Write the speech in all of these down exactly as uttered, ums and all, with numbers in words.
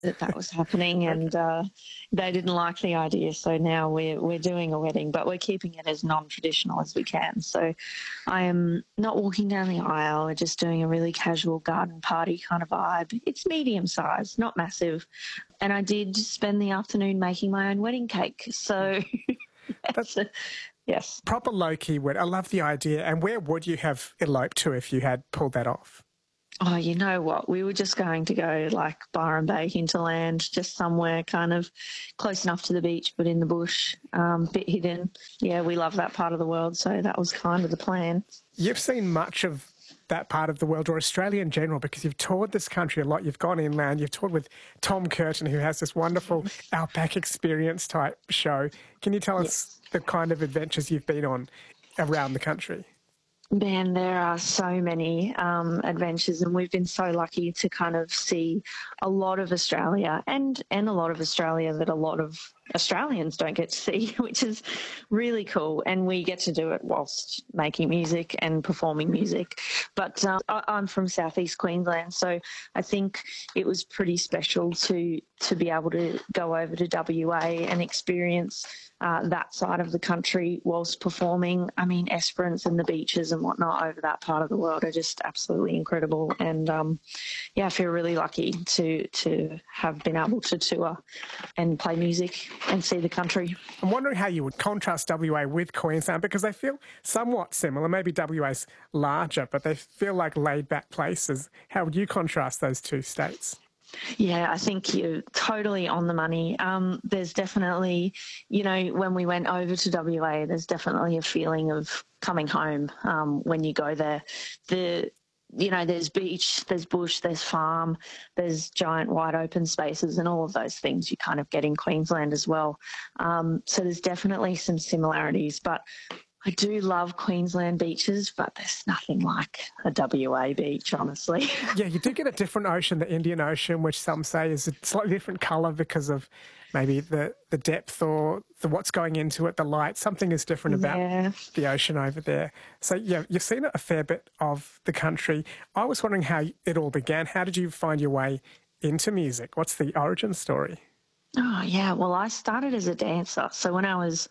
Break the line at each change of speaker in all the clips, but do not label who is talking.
that that was happening, and uh, they didn't like the idea. So now we're we're doing a wedding, but we're keeping it as non-traditional as we can. So I am not walking down the aisle. We're just doing a really casual garden party kind of vibe. It's medium size, not massive. And I did spend the afternoon making my own wedding cake. So that's a, yes,
proper low-key wedding. I love the idea. And where would you have eloped to if you had pulled that off?
Oh, you know what? We were just going to go like Byron Bay hinterland, just somewhere kind of close enough to the beach, but in the bush, um, bit hidden. Yeah, we love that part of the world, so that was kind of the plan.
You've seen much of that part of the world, or Australia in general, because you've toured this country a lot. You've gone inland. You've toured with Tom Curtin, who has this wonderful Outback Experience type show. Can you tell us yes. the kind of adventures you've been on around the country?
Man, there are so many um, adventures, and we've been so lucky to kind of see a lot of Australia and, and a lot of Australia that a lot of Australians don't get to see, which is really cool. And we get to do it whilst making music and performing music. But um, I, I'm from southeast Queensland, so I think it was pretty special to to be able to go over to W A and experience uh, that side of the country whilst performing. I mean, Esperance and the beaches and whatnot over that part of the world are just absolutely incredible. And um, yeah, I feel really lucky to to have been able to tour and play music and see the country.
I'm wondering how you would contrast W A with Queensland, because they feel somewhat similar. Maybe W A's larger, but they feel like laid-back places. How would you contrast those two states?
Yeah, I think you're totally on the money. Um, there's definitely, you know, when we went over to W A, there's definitely a feeling of coming home um, when you go there. The You know, there's beach, there's bush, there's farm, there's giant wide open spaces, and all of those things you kind of get in Queensland as well. Um, so there's definitely some similarities, but I do love Queensland beaches, but there's nothing like a W A beach, honestly.
Yeah, you do get a different ocean, the Indian Ocean, which some say is a slightly different colour because of maybe the, the depth or the what's going into it, the light. Something is different about yeah. the ocean over there. So, yeah, you've seen a fair bit of the country. I was wondering how it all began. How did you find your way into music? What's the origin story?
Oh, yeah, well, I started as a dancer. So when I was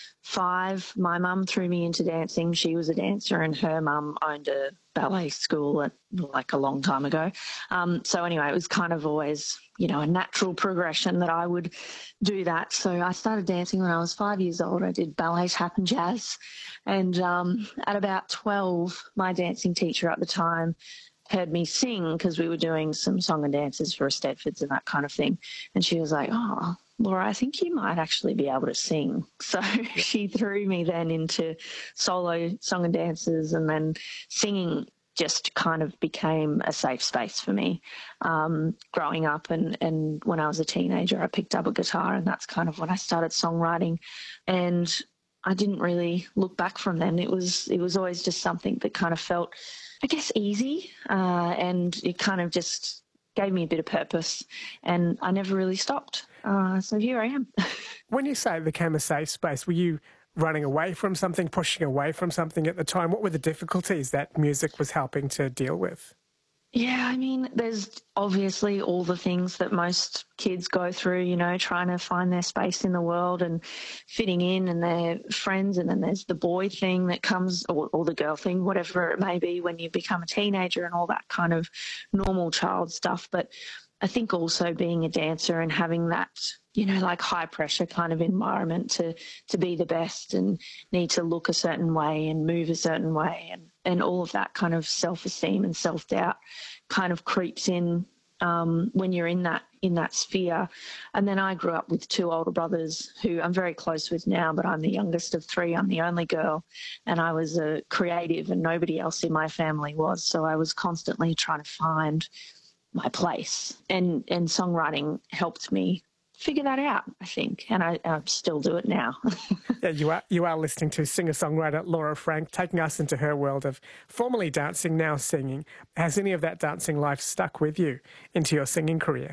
five, my mum threw me into dancing. She was a dancer, and her mum owned a ballet school at, like a long time ago. Um, so anyway, it was kind of always, you know, a natural progression that I would do that. So I started dancing when I was five years old. I did ballet, tap and jazz. And um, at about twelve, my dancing teacher at the time heard me sing, because we were doing some song and dances for Eisteddfods and that kind of thing. And she was like, oh, Laura, I think you might actually be able to sing. So she threw me then into solo song and dances, and then singing just kind of became a safe space for me. Um, growing up and, and when I was a teenager, I picked up a guitar, and that's kind of when I started songwriting. And I didn't really look back from then. It was, it was always just something that kind of felt, I guess, easy, uh, and it kind of just gave me a bit of purpose, and I never really stopped. Uh, so here I am.
When you say it became a safe space, were you running away from something, pushing away from something at the time? What were the difficulties that music was helping to deal with?
Yeah, I mean, there's obviously all the things that most kids go through, you know, trying to find their space in the world and fitting in and their friends. And then there's the boy thing that comes, or, or the girl thing, whatever it may be, when you become a teenager, and all that kind of normal child stuff. But I think also being a dancer and having that, you know, like high pressure kind of environment to, to be the best and need to look a certain way and move a certain way, and, and all of that kind of self-esteem and self-doubt kind of creeps in um, when you're in that in that sphere. And then I grew up with two older brothers who I'm very close with now, but I'm the youngest of three. I'm the only girl, and I was a creative, and nobody else in my family was. So I was constantly trying to find my place, and, and songwriting helped me figure that out, I think, and I, I still do it now.
Yeah, you are you are listening to singer-songwriter Laura Frank, taking us into her world of formerly dancing, now singing. Has any of that dancing life stuck with you into your singing career?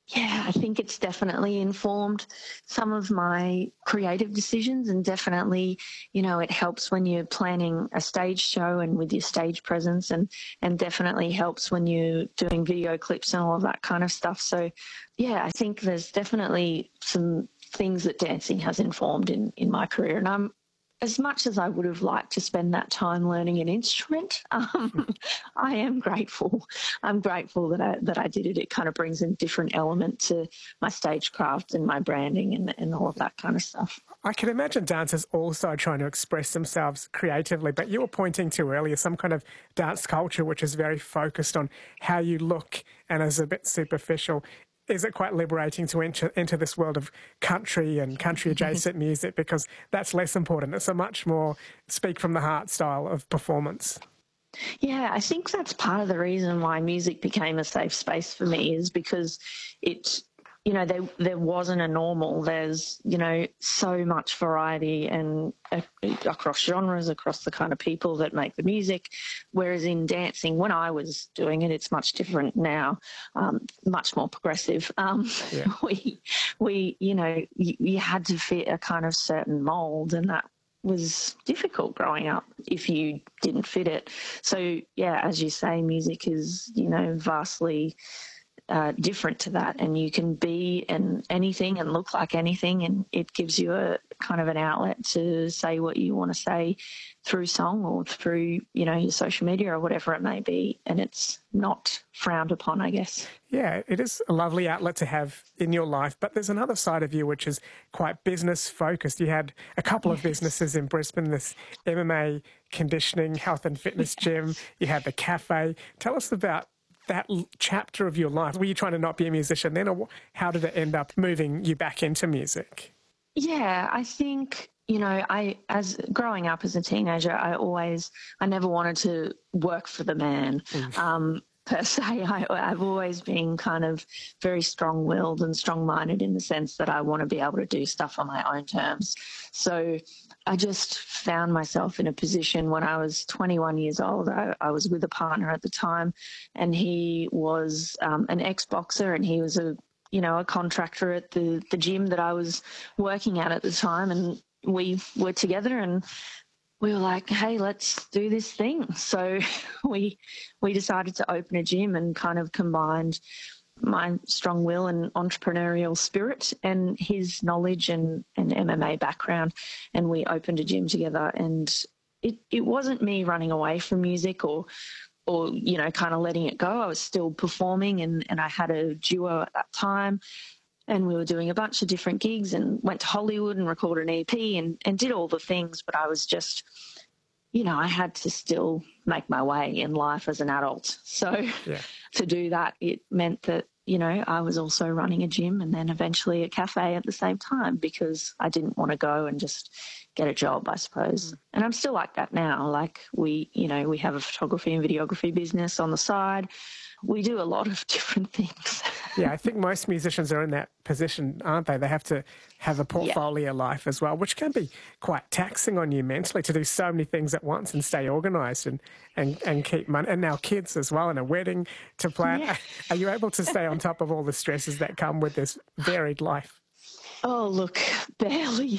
Yeah, I think it's definitely informed some of my creative decisions, and definitely, you know, it helps when you're planning a stage show and with your stage presence, and, and definitely helps when you're doing video clips and all of that kind of stuff. So, yeah, I think there's definitely some things that dancing has informed in, in my career. And I'm, as much as I would have liked to spend that time learning an instrument, um, I am grateful. I'm grateful that I that I did it. It kind of brings a different element to my stagecraft and my branding and, and all of that kind of stuff.
I can imagine dancers also trying to express themselves creatively, but you were pointing to earlier some kind of dance culture which is very focused on how you look and is a bit superficial. Is it quite liberating to enter into this world of country and country-adjacent music, because that's less important? It's a much more speak from the heart style of performance.
Yeah, I think that's part of the reason why music became a safe space for me, is because it, you know, there there wasn't a normal. There's, you know, so much variety and uh, across genres, across the kind of people that make the music. Whereas in dancing, when I was doing it, it's much different now, um, much more progressive. Um, yeah. We, we, you know, you, you had to fit a kind of certain mold, and that was difficult growing up if you didn't fit it. So, yeah, as you say, music is, you know, vastly Uh, different to that, and you can be in anything and look like anything, and it gives you a kind of an outlet to say what you want to say through song or through, you know, your social media or whatever it may be, and it's not frowned upon, I guess.
Yeah, it is a lovely outlet to have in your life, but there's another side of you which is quite business focused. You had a couple yes. of businesses in Brisbane, this M M A conditioning, health and fitness gym, you had the cafe. Tell us about that chapter of your life. Were you trying to not be a musician then, or how did it end up moving you back into music?
Yeah, I think, you know, I, as growing up as a teenager, I always, I never wanted to work for the man. Mm. Um, per se, I, I've always been kind of very strong-willed and strong-minded in the sense that I want to be able to do stuff on my own terms. So I just found myself in a position when I was twenty-one years old. I, I was with a partner at the time, and he was um, an ex-boxer, and he was a, you know, a contractor at the, the gym that I was working at at the time. And we were together, and we were like, hey, let's do this thing. So we we decided to open a gym and kind of combined my strong will and entrepreneurial spirit and his knowledge and, and M M A background. And we opened a gym together, and it, it wasn't me running away from music or, or, you know, kind of letting it go. I was still performing, and, and I had a duo at that time, and we were doing a bunch of different gigs and went to Hollywood and recorded an E P and, and did all the things. But I was just, you know, I had to still make my way in life as an adult. So yeah. to do that, it meant that, you know, I was also running a gym and then eventually a cafe at the same time, because I didn't want to go and just get a job, I suppose. Mm. And I'm still like that now. Like we, you know, we have a photography and videography business on the side. We do a lot of different things.
Yeah, I think most musicians are in that position, aren't they? They have to have a portfolio yeah. life as well, which can be quite taxing on you mentally to do so many things at once and stay organised and, and, and keep money. And now kids as well, and a wedding to plan. Yeah. Are you able to stay on top of all the stresses that come with this varied life?
Oh, look, barely.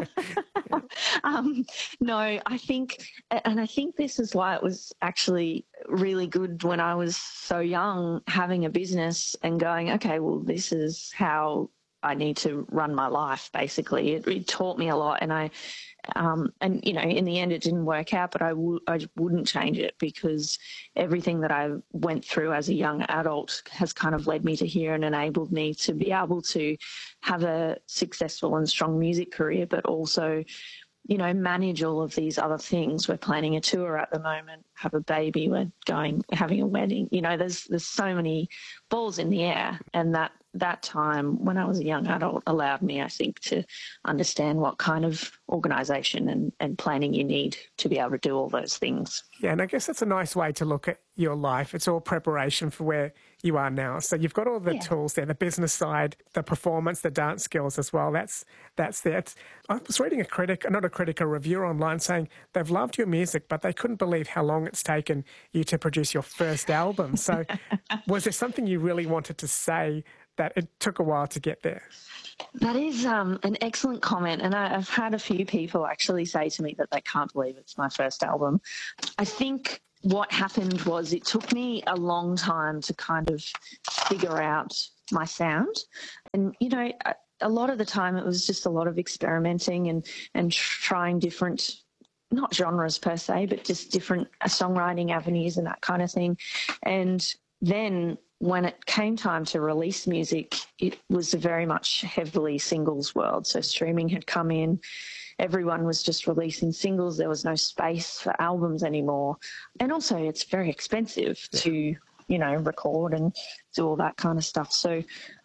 um, no, I think, and I think this is why it was actually really good when I was so young, having a business and going, okay, well, this is how I need to run my life, basically. It, it taught me a lot, and I, um, and, you know, in the end it didn't work out, but I, w- I wouldn't change it, because everything that I went through as a young adult has kind of led me to here and enabled me to be able to have a successful and strong music career, but also, you know, manage all of these other things. We're planning a tour at the moment, have a baby, we're going, having a wedding. You know, there's there's so many balls in the air, and that that time when I was a young adult allowed me, I think, to understand what kind of organisation and, and planning you need to be able to do all those things.
Yeah, and I guess that's a nice way to look at your life. It's all preparation for where you are now. So you've got all the yeah. tools there, the business side, the performance, the dance skills as well. That's that's there. It's, I was reading a critic, not a critic, a reviewer online saying they've loved your music, but they couldn't believe how long it's taken you to produce your first album. So was there something you really wanted to say that it took a while to get there?
That is um, an excellent comment, and I, I've had a few people actually say to me that they can't believe it's my first album. I think what happened was it took me a long time to kind of figure out my sound. And, you know, a, a lot of the time it was just a lot of experimenting and, and trying different, not genres per se, but just different songwriting avenues and that kind of thing. And then when it came time to release music, it was a very much heavily singles world. So streaming had come in. Everyone was just releasing singles. There was no space for albums anymore. And also it's very expensive yeah. to, you know, record and do all that kind of stuff. So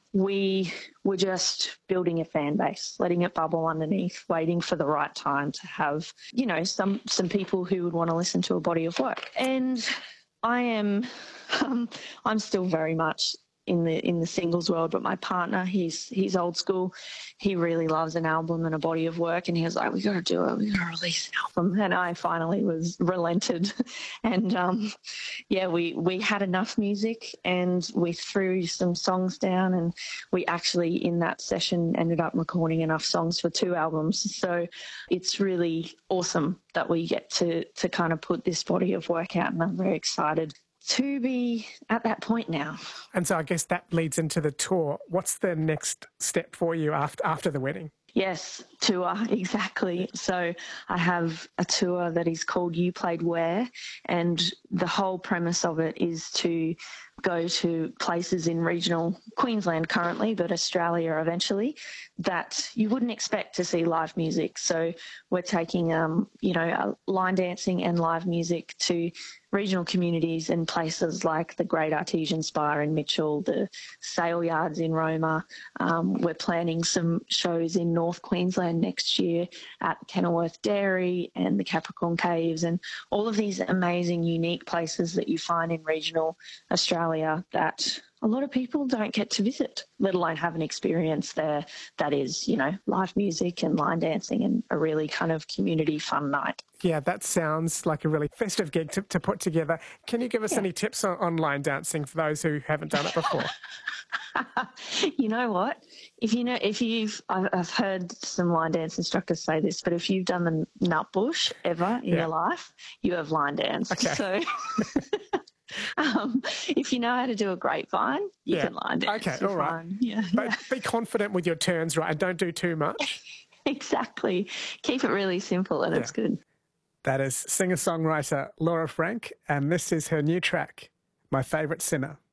we were just building a fan base, letting it bubble underneath, waiting for the right time to have, you know, some, some people who would want to listen to a body of work. And I am, um, I'm still very much in the in the singles world, but my partner, he's he's old school. He really loves an album and a body of work, and he was like, "We got to do it. We got to release an album." And I finally was relented, and um, yeah, we we had enough music, and we threw some songs down, and we actually in that session ended up recording enough songs for two albums. So it's really awesome that we get to to kind of put this body of work out, and I'm very excited to be at that point now.
And so I guess that leads into the tour. What's the next step for you after after the wedding?
Yes, tour, exactly. So I have a tour that is called You Played Where, and the whole premise of it is to go to places in regional Queensland currently, but Australia eventually, that you wouldn't expect to see live music. So we're taking, um, you know, line dancing and live music to regional communities in places like the Great Artesian Spire in Mitchell, the Sale Yards in Roma. Um, we're planning some shows in North Queensland next year at Kenilworth Dairy and the Capricorn Caves, and all of these amazing, unique places that you find in regional Australia that a lot of people don't get to visit, let alone have an experience there that is, you know, live music and line dancing and a really kind of community fun night.
Yeah, that sounds like a really festive gig to, to put together. Can you give us yeah. any tips on, on line dancing for those who haven't done it before?
You know what? If you know, if you've, I've heard some line dance instructors say this, but if you've done the nut bush ever in yeah. your life, you have line danced. Okay. So um, if you know how to do a grapevine, you
yeah.
can line dance.
Okay, all right.
Fine. Yeah.
But
yeah.
be confident with your turns, right? And don't do too much.
Exactly. Keep it really simple and yeah. it's good.
That is singer-songwriter Laura Frank, and this is her new track, My Favourite Sinner.